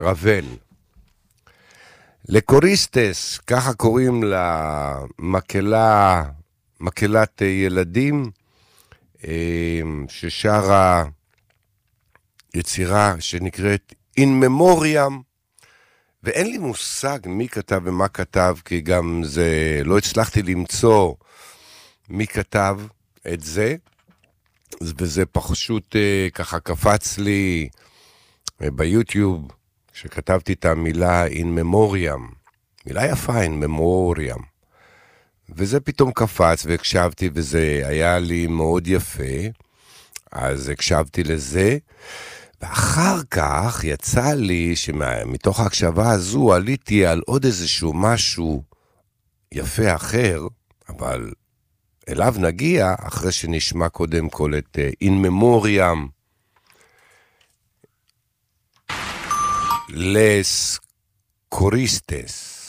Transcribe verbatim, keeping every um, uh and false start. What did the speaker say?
רבל. לקוריסטס, ככה קוראים למקהלה, מקהלת ילדים, ששרה יצירה שנקראת In Memoriam, ואין לי מושג מי כתב ומה כתב, כי גם זה, לא הצלחתי למצוא מי כתב את זה, וזה פשוט ככה קפץ לי ביוטיוב, שכתבתי את המילה In Memoriam, מילה יפה, In Memoriam, וזה פתאום קפץ והקשבתי, וזה היה לי מאוד יפה, אז הקשבתי לזה, ואחר כך יצא לי שמתוך ההקשבה הזו עליתי על עוד איזשהו משהו יפה אחר, אבל אליו נגיע אחרי שנשמע קודם כל את In Memoriam, Les Coristes.